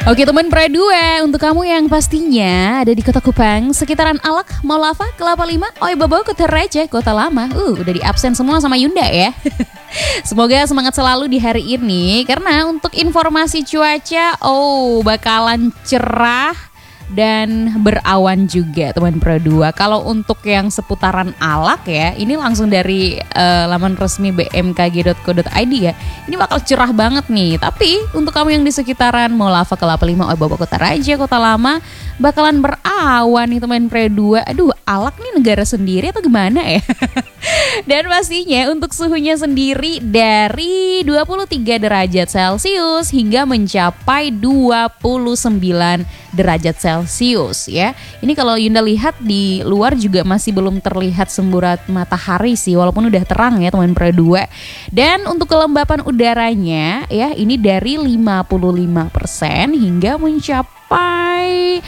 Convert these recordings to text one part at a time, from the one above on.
Oke teman Pro 2, untuk kamu yang pastinya ada di Kota Kupang, sekitaran Alak, Maulava, Kelapa Lima, Oi Bobo, Kota Raja, Kota Lama. Udah di absen semua sama Yunda ya. Semoga semangat selalu di hari ini, karena untuk informasi cuaca, bakalan cerah dan berawan juga teman Pro 2. Kalau untuk yang seputaran Alak ya, ini langsung dari laman resmi bmkg.co.id ya. Ini bakal cerah banget nih. Tapi untuk kamu yang di sekitaran Maulava, Kelapa Lima, Oi Bobo, Kota Raja, Kota Lama, bakalan berawan nih teman Pro 2. Aduh, Alak nih negara sendiri atau gimana ya? Dan pastinya untuk suhunya sendiri dari 23 derajat Celcius hingga mencapai 29 derajat Celcius ya. Ini kalau Yunda lihat di luar juga masih belum terlihat semburat matahari sih, walaupun udah terang ya teman Pro 2. Dan untuk kelembapan udaranya ya, ini dari 55% hingga mencapai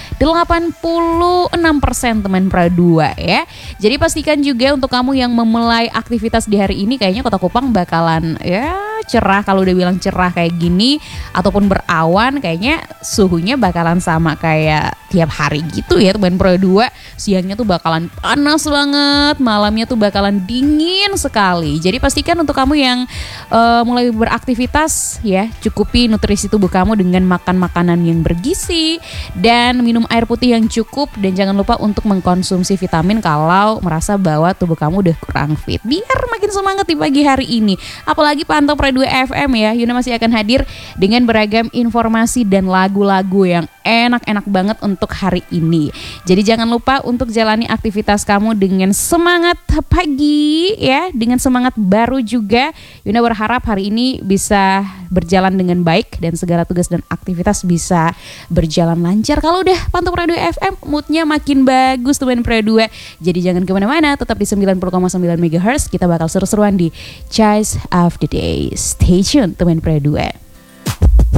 86% teman Pro 2 ya. Jadi pastikan juga untuk kamu yang memulai aktivitas di hari ini, kayaknya Kota Kupang bakalan ya cerah. Kalau udah bilang cerah kayak gini ataupun berawan, kayaknya suhunya bakalan sama kayak tiap hari gitu ya teman Pro 2. Siangnya tuh bakalan panas banget, malamnya tuh bakalan dingin sekali. Jadi pastikan untuk kamu yang mulai beraktivitas ya, cukupi nutrisi tubuh kamu dengan makan makanan yang bergizi dan minum air putih yang cukup, dan jangan lupa untuk mengkonsumsi vitamin kalau merasa bahwa tubuh kamu udah kurang fit, biar makin semangat di pagi hari ini. Apalagi pantau Pro 2 FM ya, Yuna masih akan hadir dengan beragam informasi dan lagu-lagu yang enak-enak banget untuk hari ini. Jadi jangan lupa untuk jalani aktivitas kamu dengan semangat pagi ya, dengan semangat baru juga. Yuna berharap hari ini bisa berjalan dengan baik dan segala tugas dan aktivitas bisa berjalan lancar. Kalau udah pantau Pro 2 FM, moodnya makin bagus teman Pro 2. Jadi jangan kemana-mana, tetap di 90,9 MHz. Kita bakal seru-seruan di Choice of the Day. Stay tune teman Pro 2.